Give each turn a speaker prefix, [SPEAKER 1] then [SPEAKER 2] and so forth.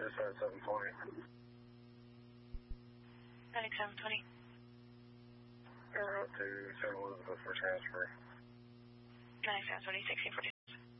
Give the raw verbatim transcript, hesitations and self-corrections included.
[SPEAKER 1] Dispatch seven twenty.
[SPEAKER 2] ninety-seven twenty.
[SPEAKER 1] Route to Saint Elizabeth for transfer.
[SPEAKER 2] ninety-seven twenty, sixteen forty.